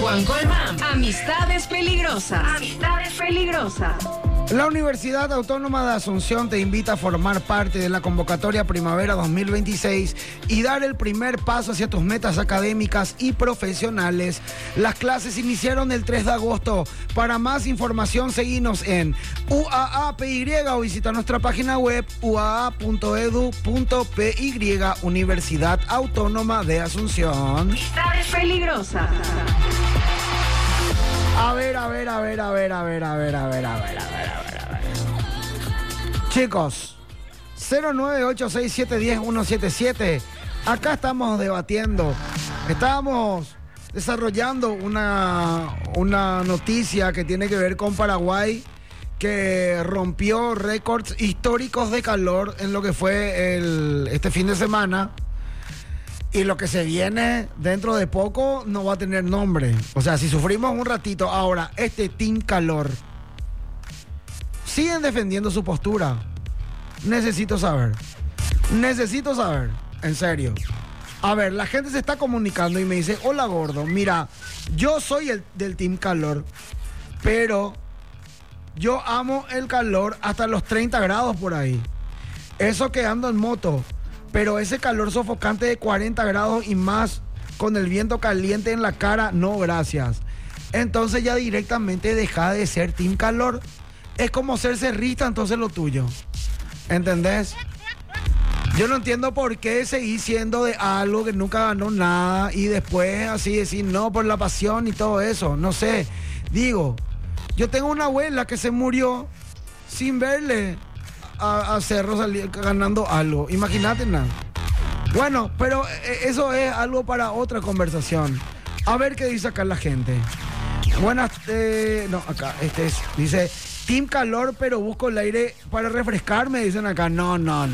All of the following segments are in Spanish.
Juan Colmán. Amistades peligrosas. Amistades peligrosas. La Universidad Autónoma de Asunción te invita a formar parte de la convocatoria Primavera 2026 y dar el primer paso hacia tus metas académicas y profesionales. Las clases iniciaron el 3 de agosto. Para más información, seguinos en UAAPY o visita nuestra página web uaa.edu.py, Universidad Autónoma de Asunción. Amistades peligrosas. A ver. Chicos, 09867102177. Acá estamos debatiendo. Estábamos desarrollando una noticia que tiene que ver con Paraguay, que rompió récords históricos de calor en lo que fue este fin de semana. Y lo que se viene dentro de poco no va a tener nombre. O sea, si sufrimos un ratito, ahora, este team calor, siguen defendiendo su postura. Necesito saber, en serio. A ver, la gente se está comunicando y me dice: hola gordo, mira, yo soy del team calor, pero yo amo el calor hasta los 30 grados por ahí. Eso que ando en moto. Pero ese calor sofocante de 40 grados y más, con el viento caliente en la cara, no, gracias. Entonces ya directamente deja de ser team calor. Es como ser cerrista, entonces lo tuyo. ¿Entendés? Yo no entiendo por qué seguir siendo de algo que nunca ganó nada y después así decir no por la pasión y todo eso. No sé. Digo, yo tengo una abuela que se murió sin verle a Cerro ganando algo. Imagínate nada. Bueno, pero eso es algo para otra conversación. A ver qué dice acá la gente. Buenas, no, acá, dice, team calor, pero busco el aire para refrescarme, dicen acá. No.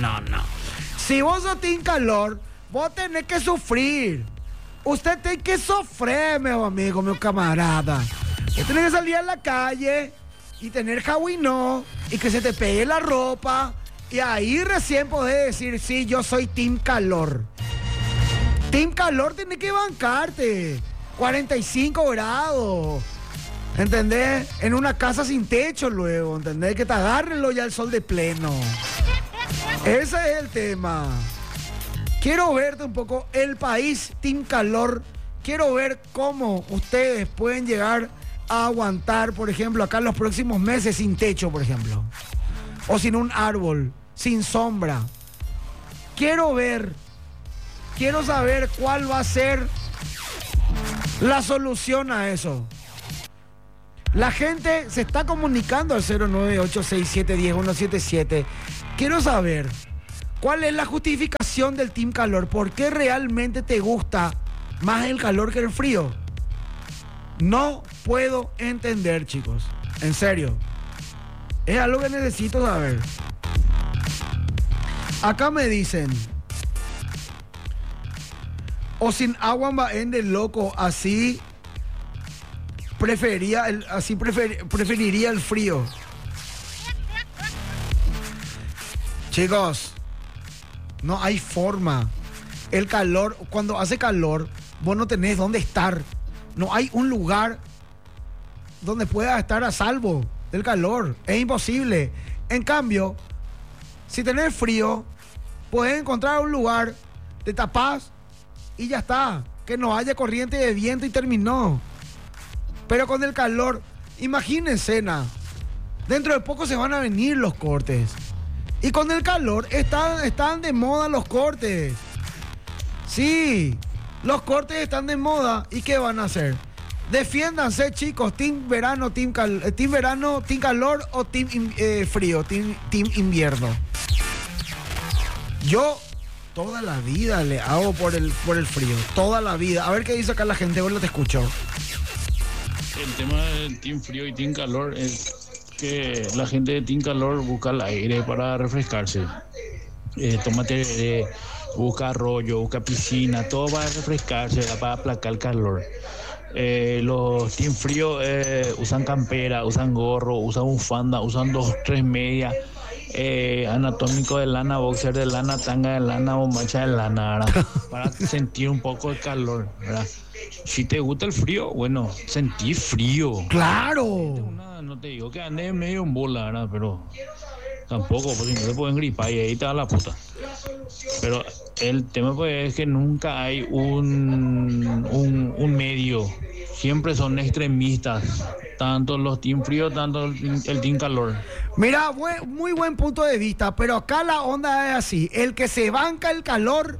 Si vos sos team calor, vos tenés que sufrir. Usted tiene que sufrir, mi amigo, mi camarada. Usted tiene que salir a la calle y tener jauinó y que se te pegue la ropa y ahí recién podés decir, sí, yo soy team calor. Team calor tiene que bancarte 45 grados, ¿entendés? En una casa sin techo luego, ¿entendés? Que te agarrenlo ya el sol de pleno. Ese es el tema. Quiero verte un poco el país team calor. Quiero ver cómo ustedes pueden llegar a aguantar, por ejemplo, acá en los próximos meses sin techo, por ejemplo, o sin un árbol, sin sombra. Quiero saber cuál va a ser la solución a eso. La gente se está comunicando al 09867102177. Quiero saber cuál es la justificación del team calor. ¿Por qué realmente te gusta más el calor que el frío? No puedo entender, chicos. En serio. Es algo que necesito saber. Acá me dicen: o sin agua va en de loco, así preferiría el frío. Chicos, no hay forma. El calor, cuando hace calor, vos no tenés dónde estar. No hay un lugar donde puedas estar a salvo del calor. Es imposible. En cambio, si tenés frío, puedes encontrar un lugar, te tapás y ya está. Que no haya corriente de viento y terminó. Pero con el calor, imagínense, dentro de poco se van a venir los cortes. Y con el calor están de moda los cortes. Sí, los cortes están de moda. ¿Y qué van a hacer? Defiéndanse, chicos. Team verano, team calor o team frío, team invierno. Yo toda la vida le hago por el frío. Toda la vida. A ver qué dice acá la gente. Bueno, te escucho. El tema del team frío y team calor es que la gente de team calor busca el aire para refrescarse. Busca arroyo, busca piscina, todo para refrescarse, para aplacar el calor. Los team frío usan campera, usan gorro, usan bufanda, usan 2, 3 medias. anatómico de lana, boxer de lana, tanga de lana, bombacha de lana, ¿verdad? Para sentir un poco de calor, ¿verdad? Si te gusta el frío, bueno, sentí frío. ¡Claro! No te digo que ande medio en bola, ¿verdad? Pero tampoco, porque no te pueden gripar y ahí te da la puta. Pero el tema pues es que nunca hay un medio. Siempre son extremistas. Tanto los team frío, tanto el team calor. Mira, muy buen punto de vista, pero acá la onda es así. El que se banca el calor,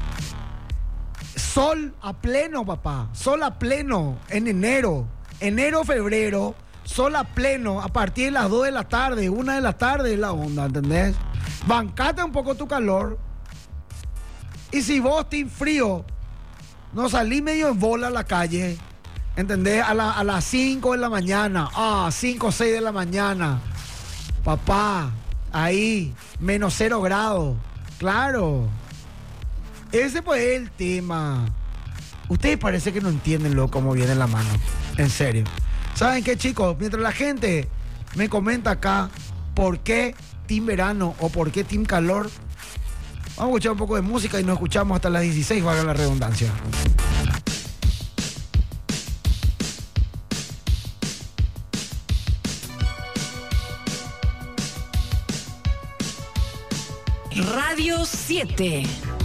sol a pleno, papá. Sol a pleno en enero, febrero, sol a pleno a partir de las 2 de la tarde, 1 de la tarde es la onda, ¿entendés? Bancate un poco tu calor. Y si vos team frío, no salís medio en bola a la calle, ¿entendés? A las 5 de la mañana, 5 o 6 de la mañana. Papá, ahí, menos 0 grados. Claro. Ese pues es el tema. Ustedes parece que no entienden cómo viene la mano. En serio. ¿Saben qué, chicos? Mientras la gente me comenta acá por qué team verano o por qué team calor, vamos a escuchar un poco de música y nos escuchamos hasta las 16, valga la redundancia. Radio 7.